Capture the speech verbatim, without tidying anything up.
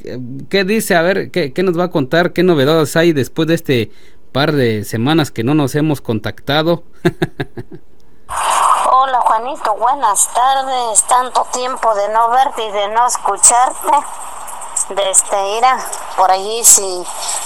¿qué dice? A ver, ¿qué, qué nos va a contar? ¿Qué novedades hay después de este par de semanas que no nos hemos contactado? Hola Juanito, buenas tardes. Tanto tiempo de no verte y de no escucharte. De este, ira, por allí si